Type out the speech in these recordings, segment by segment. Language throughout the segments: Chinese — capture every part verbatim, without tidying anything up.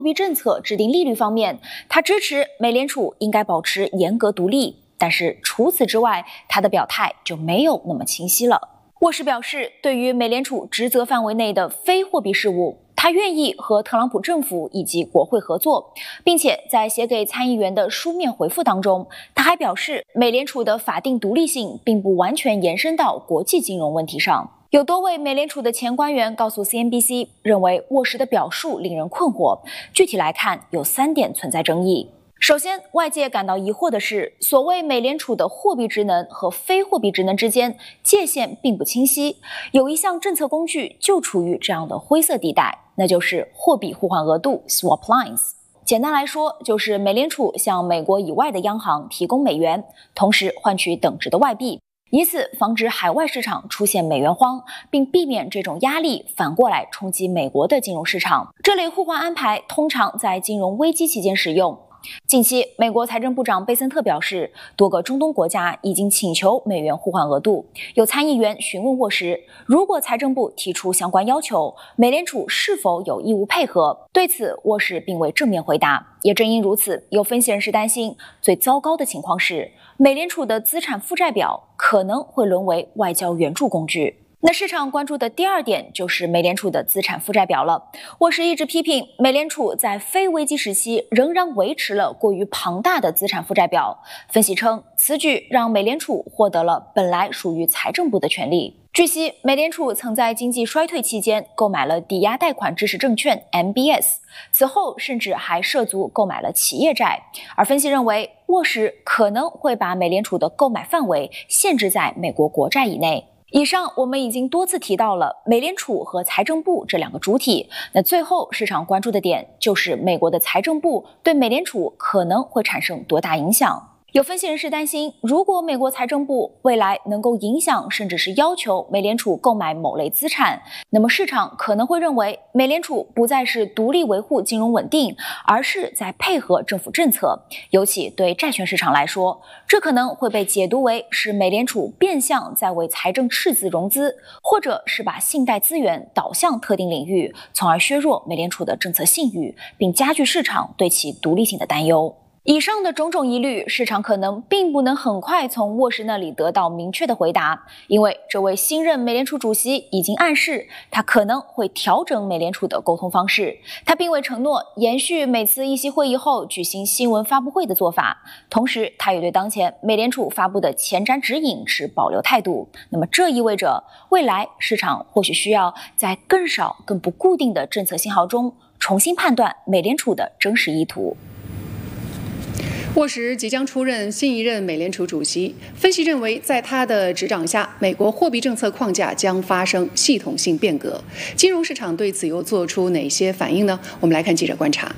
货币政策制定利率方面，他支持美联储应该保持严格独立，但是除此之外，他的表态就没有那么清晰了。沃什表示，对于美联储职责范围内的非货币事务，他愿意和特朗普政府以及国会合作，并且在写给参议员的书面回复当中，他还表示，美联储的法定独立性并不完全延伸到国际金融问题上。有多位美联储的前官员告诉 C N B C， 认为沃什的表述令人困惑。具体来看，有三点存在争议。首先，外界感到疑惑的是，所谓美联储的货币职能和非货币职能之间界限并不清晰，有一项政策工具就处于这样的灰色地带，那就是货币互换额度 swap lines。简单来说，就是美联储向美国以外的央行提供美元，同时换取等值的外币，以此防止海外市场出现美元荒，并避免这种压力反过来冲击美国的金融市场。这类互换安排通常在金融危机期间使用。近期，美国财政部长贝森特表示，多个中东国家已经请求美元互换额度。有参议员询问沃什，如果财政部提出相关要求，美联储是否有义务配合？对此，沃什并未正面回答。也正因如此，有分析人士担心，最糟糕的情况是，美联储的资产负债表可能会沦为外交援助工具。那市场关注的第二点就是美联储的资产负债表了。沃什一直批评美联储在非危机时期仍然维持了过于庞大的资产负债表。分析称，此举让美联储获得了本来属于财政部的权利。据悉，美联储曾在经济衰退期间购买了抵押贷款支持证券 M B S， 此后甚至还涉足购买了企业债。而分析认为，沃什可能会把美联储的购买范围限制在美国国债以内。以上我们已经多次提到了美联储和财政部这两个主体，那最后市场关注的点就是美国的财政部对美联储可能会产生多大影响。有分析人士担心，如果美国财政部未来能够影响甚至是要求美联储购买某类资产，那么市场可能会认为美联储不再是独立维护金融稳定，而是在配合政府政策。尤其对债券市场来说，这可能会被解读为是美联储变相在为财政赤字融资，或者是把信贷资源导向特定领域，从而削弱美联储的政策信誉，并加剧市场对其独立性的担忧。以上的种种疑虑，市场可能并不能很快从沃什那里得到明确的回答，因为这位新任美联储主席已经暗示他可能会调整美联储的沟通方式。他并未承诺延续每次议息会议后举行新闻发布会的做法，同时他也对当前美联储发布的前瞻指引持保留态度。那么这意味着未来市场或许需要在更少更不固定的政策信号中重新判断美联储的真实意图。 沃什即将出任新一任美联储主席，分析认为，在他的执掌下，美国货币政策框架将发生系统性变革。金融市场对此又做出哪些反应呢？我们来看记者观察。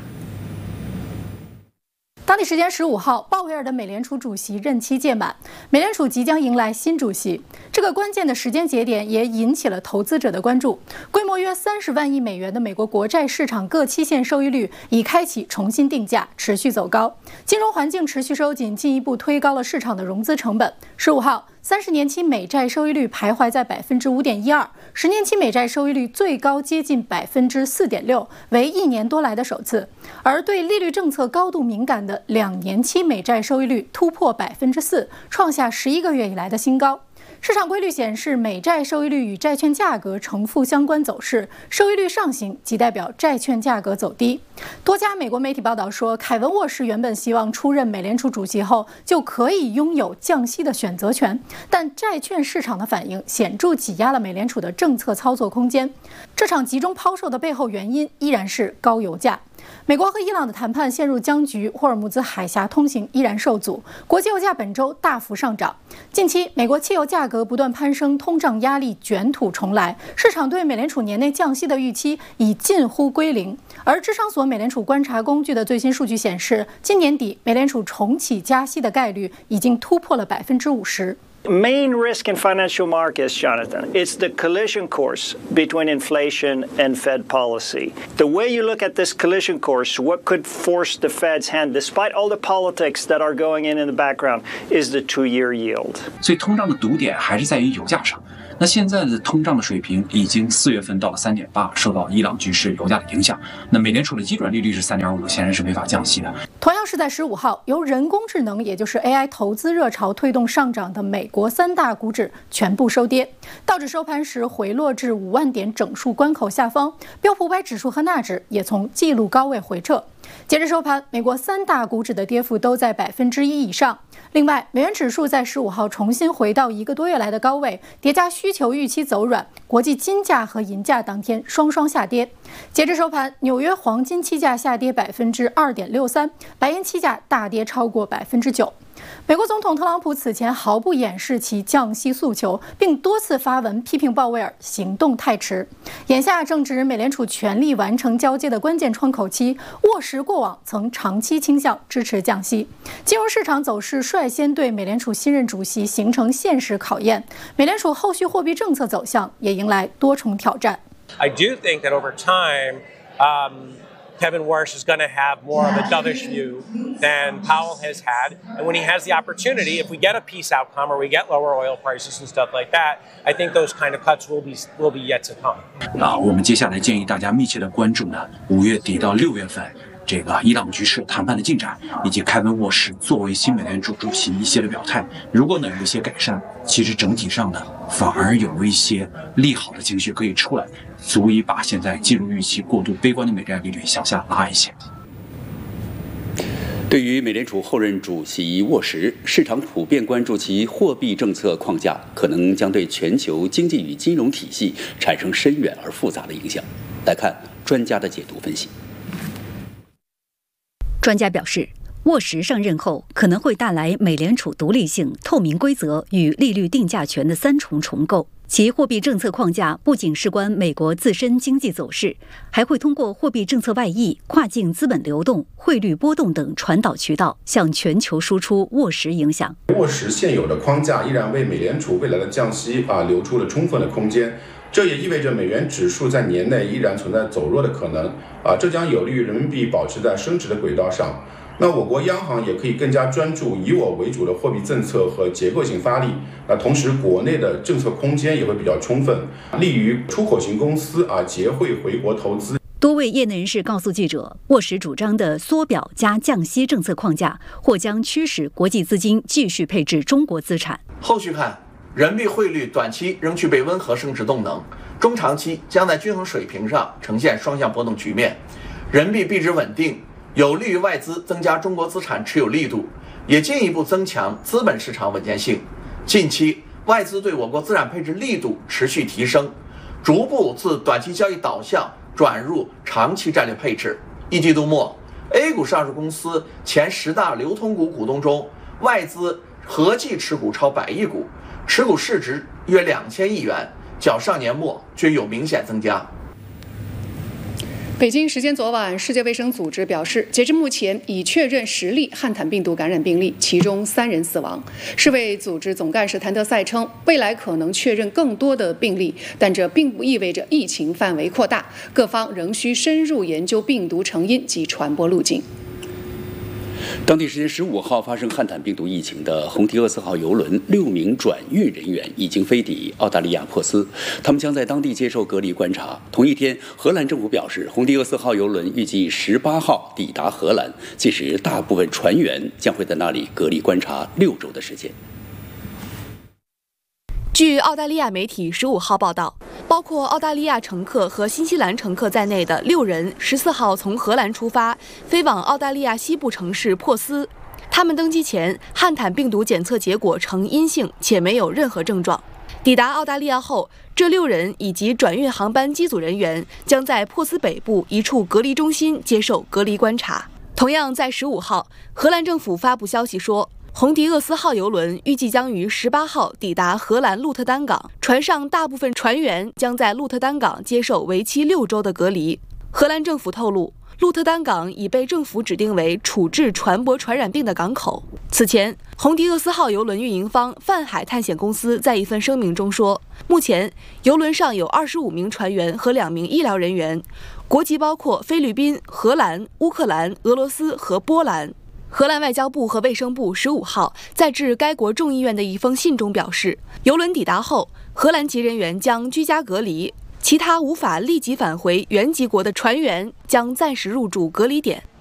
当地时间十五号，鲍威尔的美联储主席任期届满，美联储即将迎来新主席。这个关键的时间节点也引起了投资者的关注。规模约三十万亿美元的美国国债市场各期限收益率已开启重新定价，持续走高。金融环境持续收紧，进一步推高了市场的融资成本。十五号，三十年期美债收益率徘徊在百分之五点一二，十年期美债收益率最高接近百分之四点六，为一年多来的首次。而对利率政策高度敏感的两年期美债收益率突破百分之四，创下十一个月以来的新高。市场规律显示，美债收益率与债券价格呈负相关走势，收益率上行即代表债券价格走低。多家美国媒体报道说，凯文·沃什原本希望出任美联储主席后就可以拥有降息的选择权，但债券市场的反应显著挤压了美联储的政策操作空间。这场集中抛售的背后原因依然是高油价。美国和伊朗的谈判陷入僵局，霍尔木兹海峡通行依然受阻，国际油价本周大幅上涨。近期，美国汽油价格不断攀升，通胀压力卷土重来，市场对美联储年内降息的预期已近乎归零。而智商所美联储观察工具的最新数据显示，今年底美联储重启加息的概率已经突破了百分之五十。 Main risk in financial markets, Jonathan, it's the collision course between inflation and Fed policy. The way you look at this collision course, what could force the Fed's hand, despite all the politics that are going in in the background, is the two-year yield. 所以通胀的堵点还是在于油价上。 那现在的通胀的水平已经四月份到了 三点八， 受到伊朗局势、油价的影响。那美联储的基准利率是 三点五， 显然是没法降息的。 同样是在十五号，由人工智能也就是 A I 投资热潮推动上涨的美国三大股指全部收跌，道指收盘时回落至五万点整数关口下方，标普五百指数和纳指也从纪录高位回撤。截至收盘，美国三大股指的跌幅都在百分之一以上。另外，美元指数在十五号重新回到一个多月来的高位，叠加需求预期走软，国际金价和银价当天双双下跌。截至收盘，纽约黄金期价下跌百分之二点六三，白银期价大跌超过百分之九。美国总统特朗普此前毫不掩饰其降息诉求，并多次发文批评鲍威尔行动太迟。眼下正值美联储全力完成交接的关键窗口期，沃什过往曾长期倾向支持降息。金融市场走势率先对美联储新任主席形成现实考验，美联储后续货币政策走向也迎来多重挑战。 I do think that over time, um, Kevin Warsh is going to have more of a dovish view than Powell has had. And when he has the opportunity, if we get a peace outcome or we get lower oil prices and stuff like that, I think those kind of cuts will be will be yet to come. 那我们接下来建议大家密切的关注呢，五月底到六月份这个伊朗局势谈判的进展，以及凯文沃什作为新美联储主席一些的表态。如果呢有一些改善，其实整体上呢反而有一些利好的情绪可以出来，足以把现在进入预期过度悲观的美债利率向下拉一些。 对于美联储后任主席沃什，市场普遍关注其货币政策框架可能将对全球经济与金融体系产生深远而复杂的影响。来看专家的解读分析。 专家表示，沃什上任后可能会带来美联储独立性、透明规则与利率定价权的三重重构。其货币政策框架不仅事关美国自身经济走势，还会通过货币政策外溢、跨境资本流动、汇率波动等传导渠道向全球输出沃什影响。 沃什现有的框架依然为美联储未来的降息啊留出了充分的空间。这也意味着美元指数在年内依然存在走弱的可能啊，这将有利于人民币保持在升值的轨道上。那我国央行也可以更加专注以我为主的货币政策和结构性发力。那同时，国内的政策空间也会比较充分，利于出口型公司啊结汇回国投资。 多位业内人士告诉记者，沃什主张的缩表加降息政策框架，或将驱使国际资金继续配置中国资产。 后续看。人民币汇率短期仍具备温和升值动能，中长期将在均衡水平上呈现双向波动局面。人民币币值稳定，有利于外资增加中国资产持有力度，也进一步增强资本市场稳健性。近期外资对我国资产配置力度持续提升，逐步自短期交易导向转入长期战略配置。一季度末 ，A 股上市公司前十大流通股股东中，外资合计持股超百亿股。持股市值约两千亿元，较上年末均有明显增加。 北京时间昨晚，世界卫生组织表示，截至目前已确认十例汉坦病毒感染病例，其中三人死亡。世卫组织总干事谭德赛称，未来可能确认更多的病例，但这并不意味着疫情范围扩大，各方仍需深入研究病毒成因及传播路径。 当地时间十五号发生汉坦病毒疫情的红提厄斯号邮轮六名转运人员已经飞抵澳大利亚珀斯，他们将在当地接受隔离观察。同一天，荷兰政府表示，红提厄斯号邮轮预计十八号抵达荷兰，届时大部分船员将会在那里隔离观察六周的时间。 据澳大利亚媒体十五号报道，包括澳大利亚乘客和新西兰乘客在内的六人十四号从荷兰出发，飞往澳大利亚西部城市珀斯。他们登机前汉坦病毒检测结果呈阴性，且没有任何症状。抵达澳大利亚后，这六人以及转运航班机组人员将在珀斯北部一处隔离中心接受隔离观察。同样在十五号，荷兰政府发布消息说，红迪厄斯号邮轮预计将于十八号抵达荷兰鹿特丹港，船上大部分船员将在鹿特丹港接受为期六周的隔离。荷兰政府透露，鹿特丹港已被政府指定为处置船舶传染病的港口。此前，红迪厄斯号邮轮运营方泛海探险公司在一份声明中说，目前邮轮上有二十五名船员和两名医疗人员，国籍包括菲律宾、荷兰、乌克兰、俄罗斯和波兰。 荷兰外交部和卫生部十五号在致该国众议院的一封信中表示，邮轮抵达后，荷兰籍人员将居家隔离，其他无法立即返回原籍国的船员将暂时入住隔离点。